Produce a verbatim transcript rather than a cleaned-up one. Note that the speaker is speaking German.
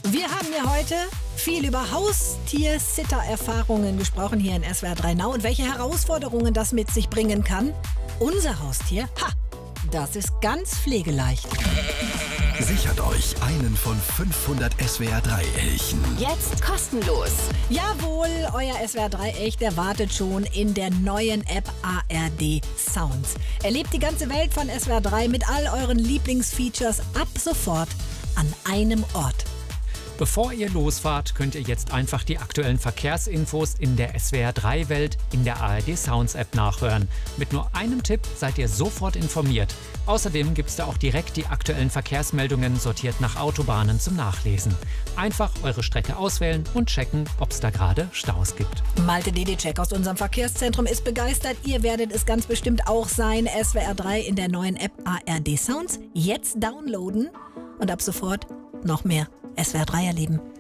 Wir haben ja heute viel über Haustier-Sitter-Erfahrungen gesprochen hier in S W R drei Now und welche Herausforderungen das mit sich bringen kann. Unser Haustier, ha, das ist ganz pflegeleicht. Sichert euch einen von fünfhundert S W R drei Elchen. Jetzt kostenlos. Jawohl, euer S W R drei Elch, der wartet schon in der neuen App A R D Sounds. Erlebt die ganze Welt von S W R drei mit all euren Lieblingsfeatures ab sofort an einem Ort. Bevor ihr losfahrt, könnt ihr jetzt einfach die aktuellen Verkehrsinfos in der S W R drei Welt in der A R D Sounds App nachhören. Mit nur einem Tipp seid ihr sofort informiert. Außerdem gibt es da auch direkt die aktuellen Verkehrsmeldungen sortiert nach Autobahnen zum Nachlesen. Einfach eure Strecke auswählen und checken, ob es da gerade Staus gibt. Malte Dedicek aus unserem Verkehrszentrum ist begeistert. Ihr werdet es ganz bestimmt auch sein. S W R drei in der neuen App A R D Sounds. Jetzt downloaden und ab sofort noch mehr S W R drei erleben.